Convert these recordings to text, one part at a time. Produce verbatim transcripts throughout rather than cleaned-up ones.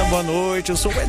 boa noite, eu sou o Edu.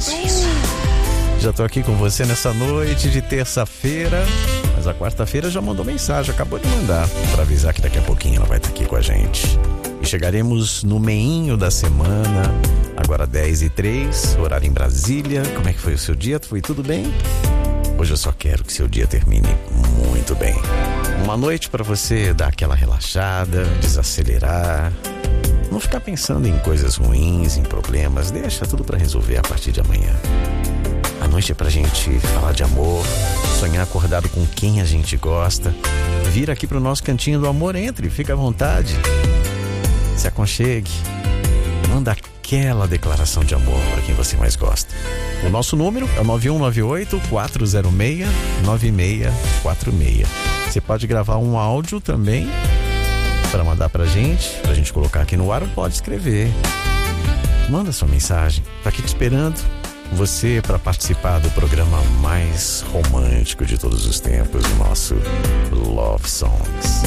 Já tô aqui com você nessa noite de terça-feira, mas a quarta-feira já mandou mensagem, acabou de mandar, para avisar que daqui a pouquinho ela vai estar aqui com a gente. E chegaremos no meinho da semana, agora dez e três, horário em Brasília. Como é que foi o seu dia? Foi tudo bem? Hoje eu só quero que seu dia termine muito bem. Uma noite para você dar aquela relaxada, desacelerar, não ficar pensando em coisas ruins, em problemas. Deixa tudo para resolver a partir de amanhã. A noite é pra gente falar de amor, sonhar acordado com quem a gente gosta. Vir aqui pro nosso cantinho do amor, entre, fica à vontade. Se aconchegue, manda aquela declaração de amor para quem você mais gosta. O nosso número é o nove um nove oito, quatro zero seis, nove seis quatro seis. Você pode gravar um áudio também para mandar pra gente, pra gente colocar aqui no ar, ou pode escrever. Manda sua mensagem, tá aqui te esperando. Você para participar do programa mais romântico de todos os tempos, o nosso Love Songs.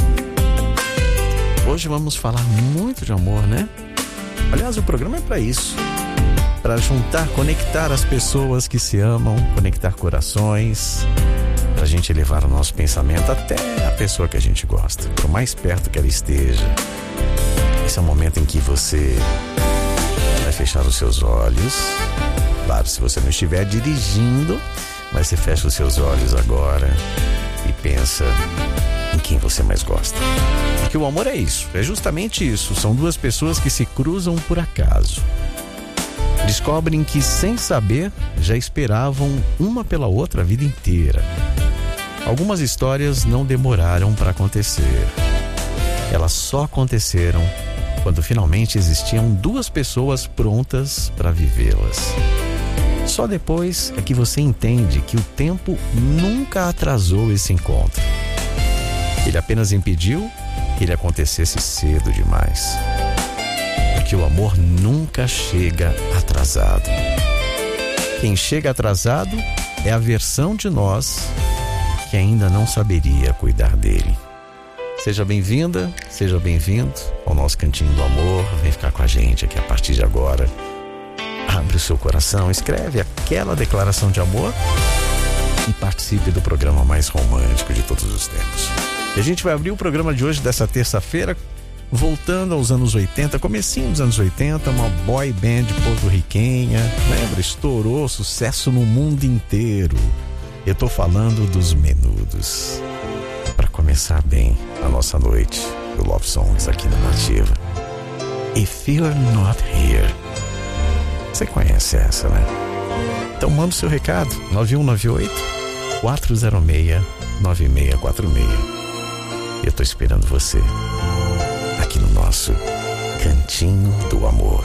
Hoje vamos falar muito de amor, né? Aliás, o programa é para isso, para juntar, conectar as pessoas que se amam, conectar corações, para a gente elevar o nosso pensamento até a pessoa que a gente gosta, por mais perto que ela esteja. Esse é o momento em que você vai fechar os seus olhos. Claro, se você não estiver dirigindo, mas você fecha os seus olhos agora e pensa em quem você mais gosta. Porque o amor é isso, é justamente isso. São duas pessoas que se cruzam por acaso. Descobrem que, sem saber, já esperavam uma pela outra a vida inteira. Algumas histórias não demoraram para acontecer. Elas só aconteceram quando finalmente existiam duas pessoas prontas para vivê-las. Só depois é que você entende que o tempo nunca atrasou esse encontro. Ele apenas impediu que ele acontecesse cedo demais. Porque o amor nunca chega atrasado. Quem chega atrasado é a versão de nós que ainda não saberia cuidar dele. Seja bem-vinda, seja bem-vindo ao nosso Cantinho do Amor. Vem ficar com a gente aqui a partir de agora. Abre o seu coração, escreve aquela declaração de amor e participe do programa mais romântico de todos os tempos. E a gente vai abrir o programa de hoje, dessa terça-feira, voltando aos anos oitenta, comecinho dos anos oitenta, uma boy band porto-riquenha, lembra? Estourou sucesso no mundo inteiro. Eu tô falando dos Menudos. Para começar bem a nossa noite do Love Songs aqui na Nativa. If You're Not Here. Você conhece essa, né? Então manda o seu recado, nove um nove oito, quatro zero seis, nove seis quatro seis. Eu tô esperando você aqui no nosso Cantinho do Amor.